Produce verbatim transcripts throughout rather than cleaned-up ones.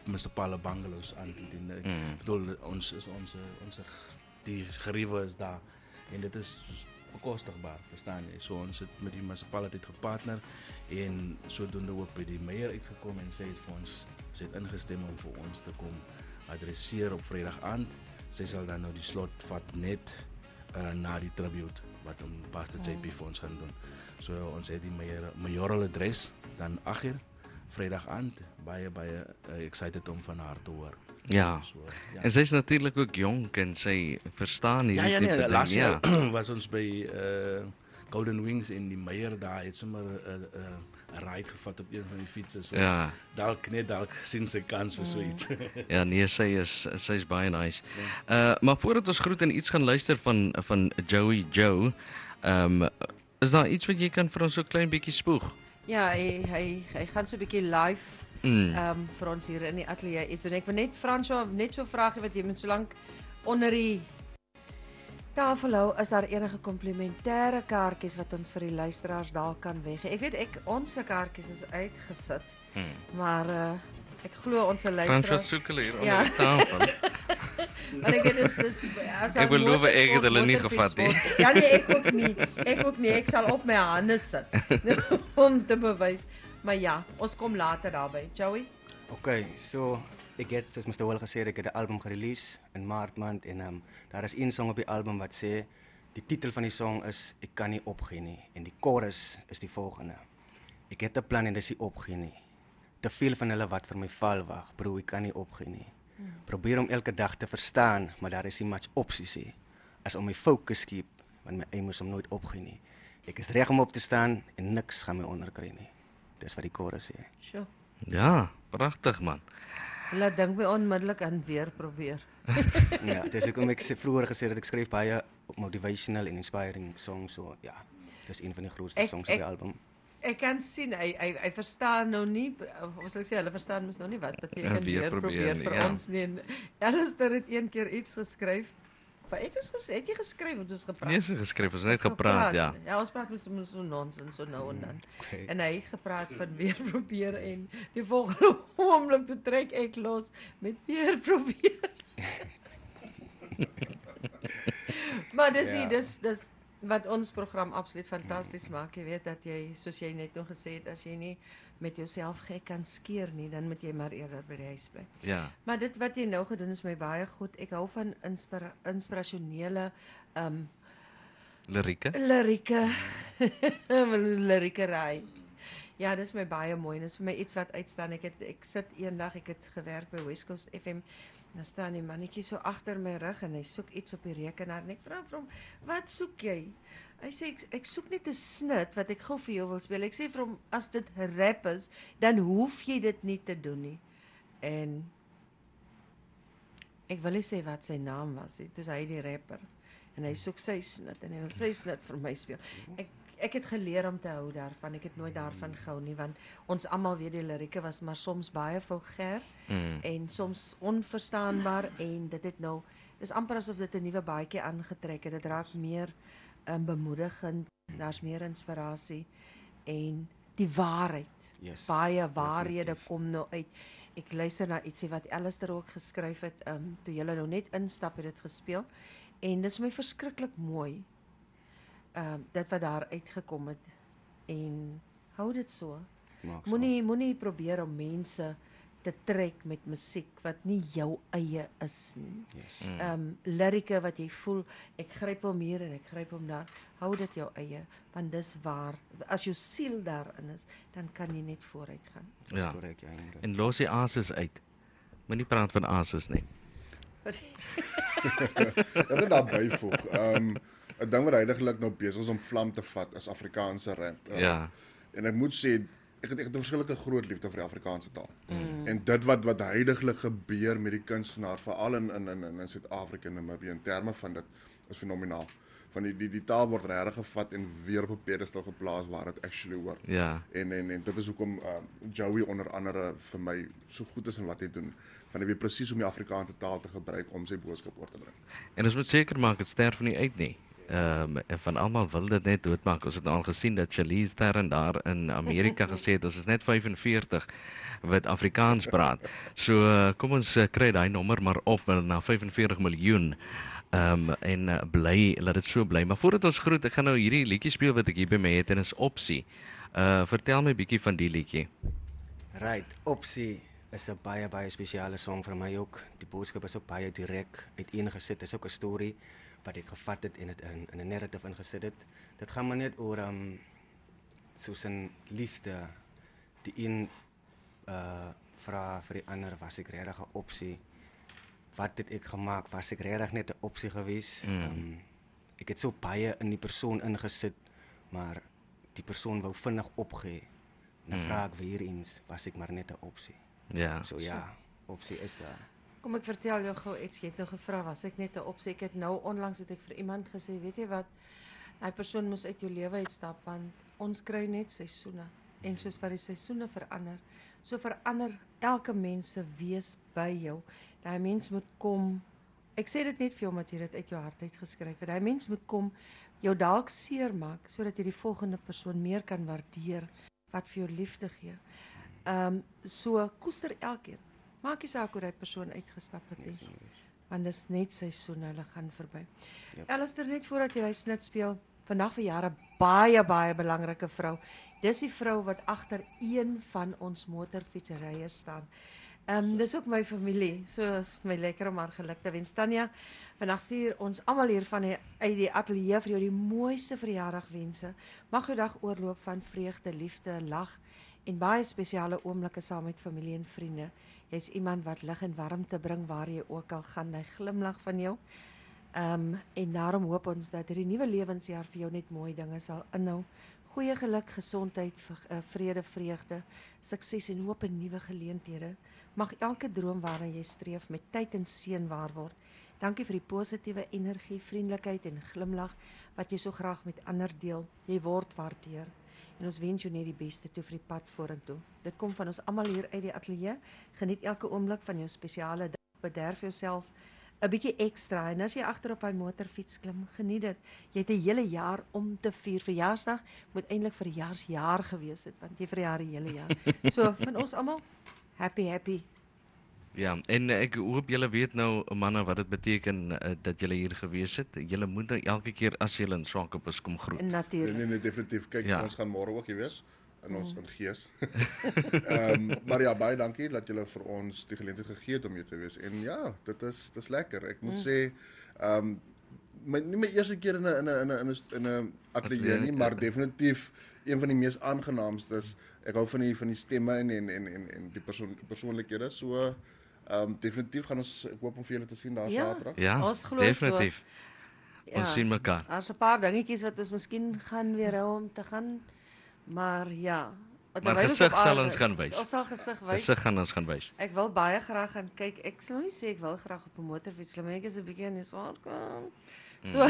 munisipale bungalows aan te dien. Ek Mm. bedoel, ons is onze, onze, die geriewe is daar en dit is bekostigbaar, verstaan jy? So ons het met die munisipaliteit gepartner en sodoende ook by die meier uitgekom en sy het vir ons, sy het ingestem om vir ons te kom adresseer op vrydag aand. Sy sal dan nou die slot vat net uh, na die tribute wat om Pastor J P vir ons gaan doen. So ons het die major, majoral adres dan agt uur vrydag aand, baie baie uh, excited om van haar te hoor. Ja. So, ja. En sy is natuurlik ook jonk en sy verstaan Ja, hierdie ja, tipe nee, ding, laas ja. jaar was ons by uh, Golden Wings en die meier daar het sommer 'n uh, uh, ride gevat op een van die fietses. So Ja. dalk net dalk sien sy kans vir so iets. Ja, nee, sy is sy is baie nice. Uh maar voordat ons groet en iets gaan luister van van Joey Joe, ehm um, is daar iets wat jy kan vir ons so klein bietjie spoeg? Ja, hy hy hy gaan so 'n bietjie live Mm. ehm um, vir ons hier in die ateljee iets doen. Ek wil net Fransjo net so vraagie wat jy moet solank onder die tafel hou, is daar enige komplementêre kaartjies wat ons vir die luisteraars daar kan weggee. Ek weet ek ons se kaartjies is uitgesit, Hmm. maar uh, ek glo ons se Fransjo luisteraars soek hulle hier onder Ja. die tafel. Maar ek weet dis dis as daar Ek beloof, motorsport, ek het hulle nie motorfiets gevat nie. word- Ja nee, ek ook nie. Ek ook nie. Ek sal op my hande sit om te bewys. Maar ja, ons kom later daarby. Joey? Oké, so ek het soos mister Will gesê, ek het 'n album gerelease in Maart maand en um, daar is een song op die album wat sê die titel van die song is Ek kan nie opgee nie en die chorus is die volgende. Ek het 'n plan en dis nie opgee nie. Te veel van hulle wat vir my val wag, bro, ek kan nie opgee nie. Probeer om elke dag te verstaan, maar daar is nie much opsies nie. As om my fokus keep, want my aim is om nooit opgee nie. Ek is reg om op te staan en niks gaan my onderkry nie. Dis wat die chorus sê. Sjoe. Ja, pragtig man. Laat dink my onmiddellik aan weer probeer. Ja, dis hoekom ek sê- vroeër gesê dat ek skryf baie motivational en inspiring songs, so ja. Dis een van die grootste Ek- songs op die ek- album. Ek kan sien hy hy hy verstaan nou nie of wat sal ek sê hulle verstaan mos nou nie wat beteken Ja, weer weer probeer probeer nie, vir ja. ons nie. En Alistair het een keer iets geskryf. Maar het ons gesê, het jy geskryf of ons gepraat? Nee, sy geskryf, ons het net gepraat, ja. Ja, ons praat mos so nonsens so nou en dan. Okay. En hy het gepraat van weer probeer en die volgende oomblik toe trek ek los met weer probeer. Maar dis Ja. ja. dis dis wat ons program absoluut fantasties maak. Jy weet dat jy soos jy net nou gesê het, as jy nie met jouself gek kan skeer nie, dan moet jy maar eerder by die huis bly. Ja. Maar dit wat jy nou gedoen is my baie goed. Ek hou van inspira inspirasionele um Lirieke. lirieke liriekery. Ja, dis my baie mooi en dis vir my iets wat uitstaan. Ek het ek sit eendag, ek het gewerk by West Coast F M. Dan staan die mannetjie so agter my rug en hy soek iets op die rekenaar en ek vra vir hom, "Wat soek jy?" Hy sê ek, ek soek net 'n snit wat ek gou vir jou wil speel. Ek sê vir hom, "As dit rap is, dan hoef jy dit nie te doen nie." En ek wil nie sê wat sy naam was nie. Dis hy die rapper. En hy soek sy snit en hy wil sy snit vir my speel. Ek ek het geleer om te hou daarvan. Ek het nooit daarvan gehou nie want ons almal weet die lirieke was maar soms baie vulgêr Mm. en soms onverstaanbaar en dit het nou dis amper asof dit 'n nuwe baadjie aangetrek het. Dit raak meer um, bemoedigend. Daar's meer inspirasie en die waarheid. Yes, Baie waarhede definitief. kom nou uit. Ek luister na ietsie wat Alistair ook geskryf het, um, toe julle nou net instap het dit gespeel. En dis my verskriklik mooi. Ehm um, dit wat daar uitgekom het. En hou dit so. Maak so. Moenie moenie probeer om mense te trek met musiek wat nie jou eie is nie. Yes. Mm. Ehm um, lirieke wat jy voel, ek gryp hom hier en ek gryp hom daar. Hou dit jou eie, want dis waar. As jou siel daarin is, dan kan jy net vooruit gaan. Dis Ja. korrek, ja. Ingrid. En los die ases uit. Moenie praat van ases nie. Ek wil daar byvoeg. Ehm 'n ding wat heidaglik nou besig is om vlam te vat is Afrikaanse rap. Uh, Ja. En ek moet sê ek het ek het 'n verskillike groot liefde vir die Afrikaanse taal. Mm. En dit wat wat heidaglik gebeur met die kunstenaar veral in in in in Suid-Afrika en Namibië in terme van dit is fenomenaal. Van die die die taal word regtig gevat en weer op 'n pedestal geplaas waar dit actually hoort. Ja. En en en dit is hoekom uh, Joey onder andere vir my so goed is in wat hy doen. Van hy weet presies hoe om die Afrikaanse taal te gebruik om sy boodskap oor te bring. En ons moet seker maak dit sterf nie uit nie. Ehm um, van almal wil dit net doodmaak. Ons het al gesien dat Charlize Theron daar in Amerika gesê het ons is net vyf-en-veertig wat Afrikaans praat. So uh, kom ons uh, kry daai nommer maar op na vyf-en-veertig miljoen. Um, en uh, bly, laat dit so bly. Maar voordat ons groet, ek gaan nou hierdie liedjie speel wat ek hier by my het en is Opsie. Uh, vertel my bietjie van die liedjie. Right, Opsie is 'n baie baie spesiale song vir my ook. Die boodskap is ook baie direk uiteengesit. Dit is ook 'n storie wat ek gevat het en dit in in 'n narrative ingesit het. Dit gaan maar net oor um soos 'n liefde. Die een uh vra vir die ander, was ek regtig 'n opsie? Wat het ek gemaak? Was ek regtig net 'n opsie gewees? Mm. Um, ek het so baie in die persoon ingesit, maar die persoon wou vinnig opgee. En dan mm. vra ek weer eens, was ek maar net 'n opsie? Ja. So ja, opsie is daar. Kom ek vertel jou gou iets, jy het nou gevra, was ek net 'n opsie? Ek het nou onlangs het ek vir iemand gesê, weet jy wat, daai persoon moes uit jou lewe uitstap, want ons kry net seisoene. En soos wat die seisoene verander, so verander elke mens se wees by jou. Daai mens moet kom, ek sê dit net vir jou omdat jy dit uit jou hart uit geskryf het, daai mens moet kom, jou dalk seer maak, sodat jy die volgende persoon meer kan waardeer, wat vir jou liefde gee. Um, so koester elkeen. Maak nie saak hoe die persoon uitgestap het nie. Want dis net seisoene, hulle gaan verby. Yep. Alistair, net voordat jy die snit speel, vandag vir jare baie baie belangrike vrou. Dis die vrou wat agter een van ons motorfietsrye staan. Um, dis ook my familie, so is vir my lekker om haar geluk te wens. Tanya, vandag stuur ons almal hier van die, uit die ateljee vir jou die mooiste verjaardagwense. Mag jou dag oorloop van vreugde, liefde, lag en baie spesiale oomblikke saam met familie en vriende. Jy's iemand wat lig en warmte bring waar jy ook al gaan, hy glimlag van jou. Um, en daarom hoop ons dat hierdie nuwe lewensjaar vir jou net mooi dinge sal inhou. Goeie geluk, gesondheid, vrede, vreugde, sukses en hoop en nuwe geleenthede. Mag elke droom waarna jy streef met tyd en seën waar word. Dankie vir die positiewe energie, vriendelikheid en glimlag wat jy so graag met ander deel. Jy word waardeer. En ons wens jou net die beste toe vir die pad vorentoe. Dit kom van ons almal hier uit die ateljee. Geniet elke oomblik van jou spesiale dag. Bederf jouself 'n bietjie ekstra. En as jy agter op hy motorfiets klim, geniet dit. Jy het 'n hele jaar om te vier. Verjaarsdag moet eintlik verjaarsjaar gewees het, want jy verjaar die hele jaar. So van ons almal, happy happy. Ja, en ek hoop julle weet nou, manne, wat dit beteken uh, dat julle hier gewees het. Julle moet nou elke keer as julle in Swakopmund kom groet. En natuurlik. Nee, nee, definitief. Kyk, ja. Ons gaan môre ook hier wees in ons mm. in gees. Ehm um, maar ja, baie dankie dat julle vir ons die geleentheid gegee het om hier te wees. En ja, dit is dis lekker. Ek moet mm. sê, ehm um, my nie my eerste keer in 'n in 'n in 'n in 'n ateljee nie, maar definitief een van die mees aangenaamstes. Ek hou van die van die stemme en en en en, en die persoon persoonlikhede. So Ehm um, definitief gaan ons, ek hoop om vir julle te sien daar ja, Saterdag. Ja, ons glo definitief. So. Ons ja, sien mekaar. Daar's 'n paar dingetjies wat ons miskien gaan weer hou om te gaan, maar ja. Maar gesig sal ons gaan wys. Ons sal gesig wys. Gesig gaan ons gaan wys. Ek wil baie graag gaan kyk. Ek sal nie sê ek wil graag op 'n motorfiets klim. Ek is 'n bietjie aan die swaar kant. So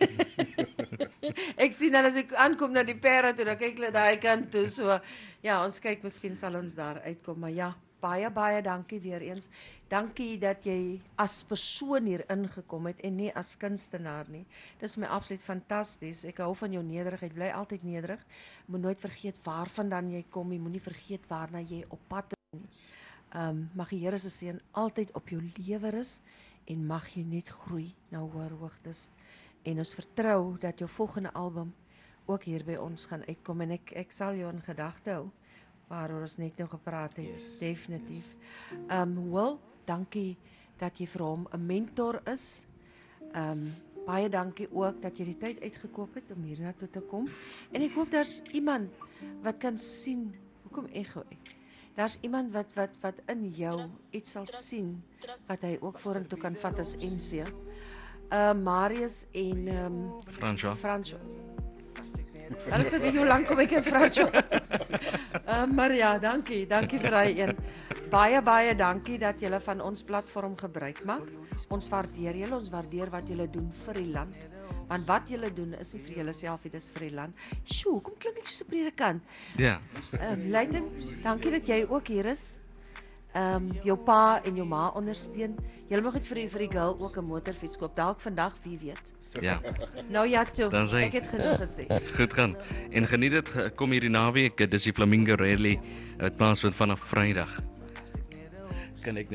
ek sien dan as ek aankom na die perde toe, dan kyk hulle daai kant toe. So ja, ons kyk, miskien sal ons daar uitkom, maar ja. Baie, baie dankie weer eens. Dankie dat jy as persoon hier ingekom het en nie as kunstenaar nie. Dis my absoluut fantasties. Ek hou van jou nederigheid. Bly altyd nederig. Moet nooit vergeet waarvandaan jy kom. Jy moenie vergeet waarna jy op pad is nie. Um, mag die Here se seën altyd op jou lewe rus en mag jy net groei na hoër hoogtes. En ons vertrou dat jou volgende album ook hier by ons gaan uitkom en ek ek sal jou in gedagte hou. Waaroor ons net nou gepraat het, yes. Definitief. Um, Will, dankie dat jy vir hom 'n mentor is. Um, baie dankie ook dat jy die tyd uitgekoop het om hier na toe te kom. En ek hoop daar's iemand wat kan sien, hoekom ego ek? Daar's iemand wat wat wat in jou iets sal sien wat hy ook vorentoe kan vat as M C. Uh, Marius en um, François. François. Hulle het vir hoe lank kom ek en François. Uh, maar ja, dankie, dankie vir daai een. Baie, baie dankie dat julle van ons platform gebruik maak. Ons waardeer julle, ons waardeer wat julle doen vir die land. Want wat julle doen is nie vir julle self, dit is vir die land. Sjoe, kom klink ek soos 'n predikant. Ja. Uh, Luiten, dankie dat jy ook hier is. ehm um, jou pa en jou ma ondersteun. Julle mag dit vir die, vir die girl ook 'n motorfiets koop. Dalk vandag, wie weet. Ja, Nou ja, toe. Dan sê- Ek het genoeg gesê. goed gaan. En geniet dit, kom hierdie naweek, dis die Flamingo Rally. Dit plaasvind vanaf Vrydag. Kan ek